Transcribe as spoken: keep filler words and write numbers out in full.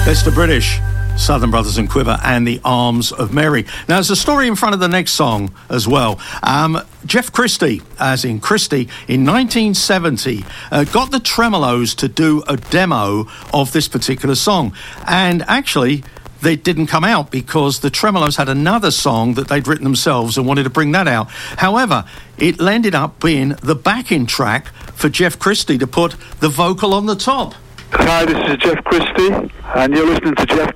It's the British Southern Brothers and Quiver and the Arms of Mary. Now, there's a story in front of the next song as well. Um, Jeff Christie, as in Christie, in nineteen seventy, uh, got the Tremolos to do a demo of this particular song. And actually, they didn't come out because the Tremolos had another song that they'd written themselves and wanted to bring that out. However, it ended up being the backing track for Jeff Christie to put the vocal on the top. Hi, this is Jeff Christie, and you're listening to Jeff